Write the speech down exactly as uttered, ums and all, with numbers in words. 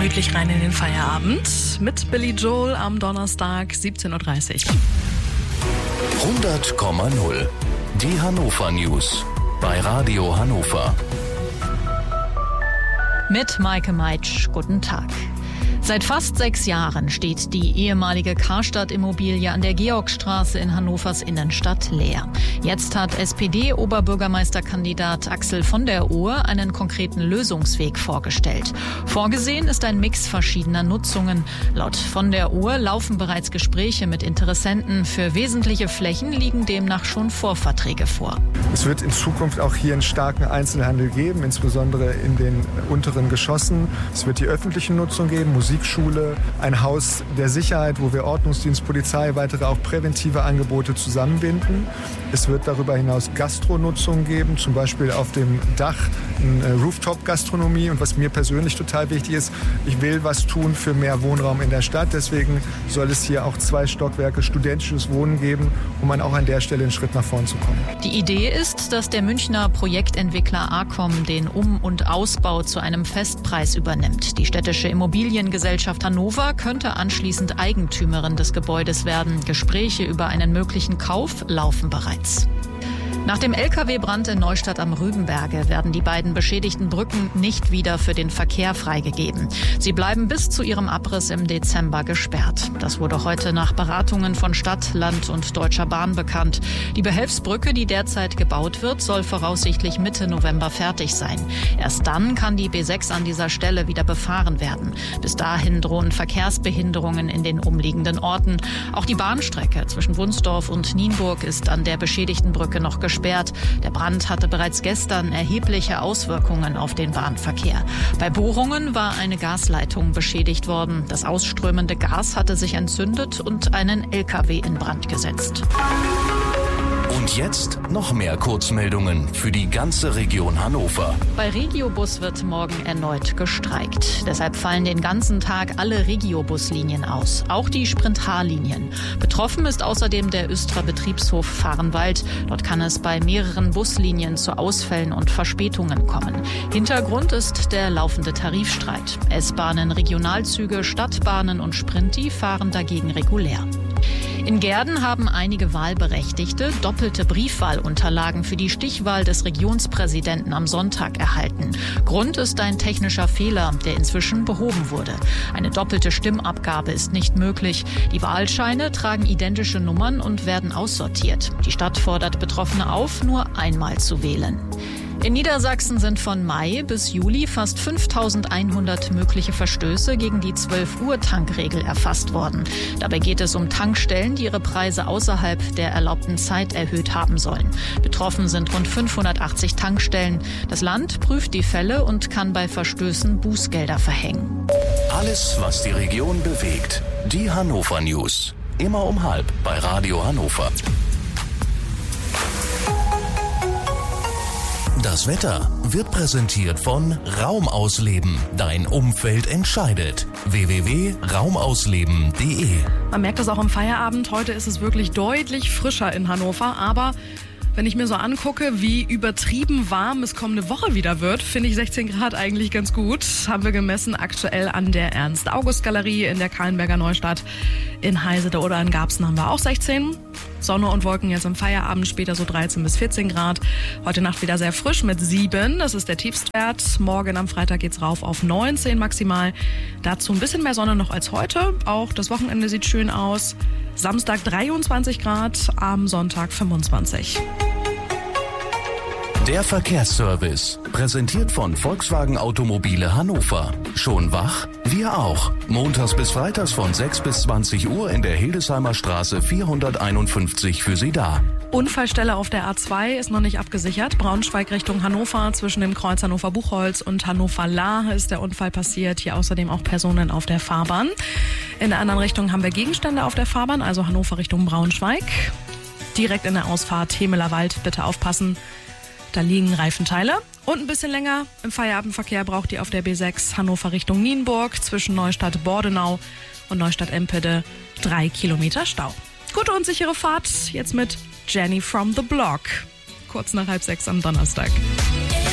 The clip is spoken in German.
gemütlich rein in den Feierabend mit Billy Joel am Donnerstag siebzehn Uhr dreißig. hundert Komma null. Die Hannover News bei Radio Hannover. Mit Maike Meitsch, guten Tag. Seit fast sechs Jahren steht die ehemalige Karstadt-Immobilie an der Georgstraße in Hannovers Innenstadt leer. Jetzt hat S P D-Oberbürgermeisterkandidat Axel von der Ohe einen konkreten Lösungsweg vorgestellt. Vorgesehen ist ein Mix verschiedener Nutzungen. Laut von der Ohe laufen bereits Gespräche mit Interessenten. Für wesentliche Flächen liegen demnach schon Vorverträge vor. Es wird in Zukunft auch hier einen starken Einzelhandel geben, insbesondere in den unteren Geschossen. Es wird die öffentliche Nutzung geben, Musikschule, ein Haus der Sicherheit, wo wir Ordnungsdienst, Polizei, weitere auch präventive Angebote zusammenbinden. Es wird darüber hinaus Gastronutzung geben, zum Beispiel auf dem Dach eine Rooftop-Gastronomie. Und was mir persönlich total wichtig ist, ich will was tun für mehr Wohnraum in der Stadt. Deswegen soll es hier auch zwei Stockwerke studentisches Wohnen geben, um dann auch an der Stelle einen Schritt nach vorn zu kommen. Die Idee ist, dass der Münchner Projektentwickler ACOM den Um- und Ausbau zu einem Festpreis übernimmt. Die städtische Immobiliengesellschaft Hannover könnte anschließend Eigentümerin des Gebäudes werden. Gespräche über einen möglichen Kauf laufen bereits. Nach dem L K W-Brand in Neustadt am Rübenberge werden die beiden beschädigten Brücken nicht wieder für den Verkehr freigegeben. Sie bleiben bis zu ihrem Abriss im Dezember gesperrt. Das wurde heute nach Beratungen von Stadt, Land und Deutscher Bahn bekannt. Die Behelfsbrücke, die derzeit gebaut wird, soll voraussichtlich Mitte November fertig sein. Erst dann kann die B sechs an dieser Stelle wieder befahren werden. Bis dahin drohen Verkehrsbehinderungen in den umliegenden Orten. Auch die Bahnstrecke zwischen Wunsdorf und Nienburg ist an der beschädigten Brücke noch gesperrt. Der Brand hatte bereits gestern erhebliche Auswirkungen auf den Bahnverkehr. Bei Bohrungen war eine Gasleitung beschädigt worden. Das ausströmende Gas hatte sich entzündet und einen L K W in Brand gesetzt. Und jetzt noch mehr Kurzmeldungen für die ganze Region Hannover. Bei Regiobus wird morgen erneut gestreikt. Deshalb fallen den ganzen Tag alle Regiobuslinien aus, auch die Sprint-H-Linien. Betroffen ist außerdem der Östra Betriebshof Vahrenwald. Dort kann es bei mehreren Buslinien zu Ausfällen und Verspätungen kommen. Hintergrund ist der laufende Tarifstreit. S-Bahnen, Regionalzüge, Stadtbahnen und Sprinti fahren dagegen regulär. In Gehrden haben einige Wahlberechtigte doppelte Briefwahlunterlagen für die Stichwahl des Regionspräsidenten am Sonntag erhalten. Grund ist ein technischer Fehler, der inzwischen behoben wurde. Eine doppelte Stimmabgabe ist nicht möglich. Die Wahlscheine tragen identische Nummern und werden aussortiert. Die Stadt fordert Betroffene auf, nur einmal zu wählen. In Niedersachsen sind von Mai bis Juli fast fünftausendeinhundert mögliche Verstöße gegen die zwölf Uhr Tankregel erfasst worden. Dabei geht es um Tankstellen, die ihre Preise außerhalb der erlaubten Zeit erhöht haben sollen. Betroffen sind rund fünfhundertachtzig Tankstellen. Das Land prüft die Fälle und kann bei Verstößen Bußgelder verhängen. Alles, was die Region bewegt. Die Hannover News. Immer um halb bei Radio Hannover. Das Wetter wird präsentiert von Raumausleben. Dein Umfeld entscheidet. w w w punkt raumausleben punkt d e. Man merkt das auch im Feierabend. Heute ist es wirklich deutlich frischer in Hannover. Aber wenn ich mir so angucke, wie übertrieben warm es kommende Woche wieder wird, finde ich sechzehn Grad eigentlich ganz gut. Haben wir gemessen aktuell an der Ernst-August-Galerie in der Kahlenberger Neustadt. In Heisede oder in Garbsen haben wir auch sechzehn. Sonne und Wolken jetzt im Feierabend, später so dreizehn bis vierzehn Grad. Heute Nacht wieder sehr frisch mit sieben, das ist der Tiefstwert. Morgen am Freitag geht's rauf auf neunzehn maximal. Dazu ein bisschen mehr Sonne noch als heute. Auch das Wochenende sieht schön aus. Samstag dreiundzwanzig Grad, am Sonntag fünfundzwanzig. Der Verkehrsservice, präsentiert von Volkswagen Automobile Hannover. Schon wach? Wir auch. Montags bis freitags von sechs bis zwanzig Uhr in der Hildesheimer Straße vierhunderteinundfünfzig für Sie da. Unfallstelle auf der A zwei ist noch nicht abgesichert. Braunschweig Richtung Hannover, zwischen dem Kreuz Hannover-Buchholz und Hannover-Lahr ist der Unfall passiert. Hier außerdem auch Personen auf der Fahrbahn. In der anderen Richtung haben wir Gegenstände auf der Fahrbahn, also Hannover Richtung Braunschweig. Direkt in der Ausfahrt Hemeler Wald, bitte aufpassen. Da liegen Reifenteile. Und ein bisschen länger im Feierabendverkehr braucht ihr auf der B sechs Hannover Richtung Nienburg zwischen Neustadt-Bordenau und Neustadt-Empede drei Kilometer Stau. Gute und sichere Fahrt jetzt mit Jenny from the Block. Kurz nach halb sechs am Donnerstag.